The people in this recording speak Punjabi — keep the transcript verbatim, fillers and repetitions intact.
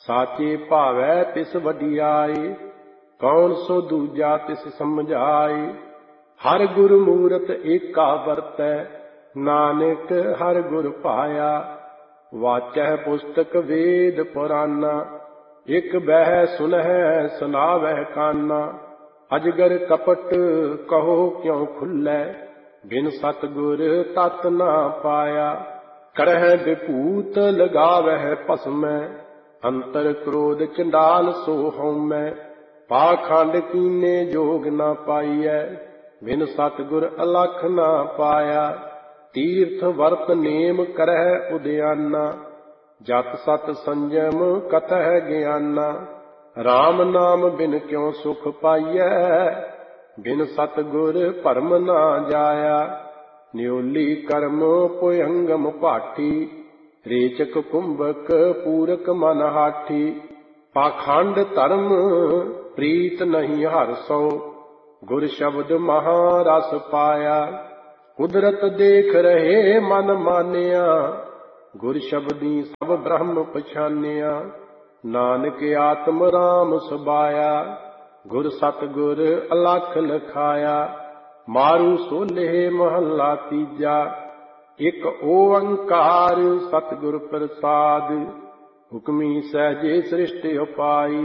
ਸਾਚੇ ਭਾਵੈ ਤਿਸ ਵਡਿਆਈ, ਕੌਣ ਸੋ ਦੂਜਾ ਤਿਸ ਸਮਝਾਈ। ਹਰ ਗੁਰ ਮੂਰਤ ਏਕਾ ਵਰਤੈ, ਨਾਨਕ ਹਰ ਗੁਰ ਪਾਇਆ। ਵਾਚੈ ਪੁਸਤਕ ਵੇਦ ਪੁਰਾਨਾ, ਇਕ ਬਹਿ ਸੁਨਹਿ ਸੁਨਾਵਹਿ ਕਾਨਾ। ਅਜਗਰ ਕਪਟ ਕਹੋ ਕਿਉ ਖੁੱਲੈ, ਬਿਨ ਸਤਿਗੁਰ ਤਤ ਨਾ ਪਾਇਆ। ਕਰਹਿ ਵਿਭੂਤ ਲਗਾਵਹਿ ਭਸਮੈ, ਅੰਤਰ ਕ੍ਰੋਧ ਚੰਡਾਲ ਸੋ ਹਉਮੈ। ਪਾਖੰਡ ਕੀਨੇ ਜੋਗ ਨਾ ਪਾਈਐ, ਬਿਨ ਸਤਿਗੁਰ ਅਲਖ ਨਾ ਪਾਇਆ। ਤੀਰਥ ਵਰਤ ਨੇਮ ਕਰਹਿ ਉਦਿਆਨਾ, ਜਤ ਸਤ ਸੰਜਮ ਕਤਹਿ ਗਿਆਨਾ। ਰਾਮ ਨਾਮ ਬਿਨ ਕਿਉ ਸੁਖ ਪਾਈਐ, ਬਿਨ ਸਤਿਗੁਰ ਭਰਮ ਨਾ ਜਾਇਆ। ਨਿਉਲੀ ਕਰਮ ਭੁਯੰਗਮ ਭਾਟੀ, ਰੇਚਕ ਕੁੰਭਕ ਪੂਰਕ ਮਨ ਹਾਠੀ। ਪਾਖੰਡ ਧਰਮ ਪ੍ਰੀਤ ਨਹੀਂ ਹਰਿ ਸੋ, ਗੁਰ ਸ਼ਬਦ ਮਹਾ ਰਸ ਪਾਇਆ। ਕੁਦਰਤ ਦੇਖ ਰਹੇ ਮਨ ਮਾਨਿਆ, ਗੁਰ ਸ਼ਬਦੀ ਸਭ ਬ੍ਰਹਮ ਪਛਾਨਿਆ। ਨਾਨਕ ਆਤਮ ਰਾਮ ਸਬਾਇਆ, ਗੁਰ ਸਤਿਗੁਰ ਅਲਖ ਲਖਾਇਆ। ਮਾਰੂ ਸੋਲੇ ਮਹੱਲਾ ਤੀਜਾ, ਇਕ ਓੰਕਾਰ ਸਤਿਗੁਰ ਪ੍ਰਸਾਦਿ। ਹੁਕਮੀ ਸਹਿਜੇ ਸ੍ਰਿਸ਼ਟ ਉਪਾਈ,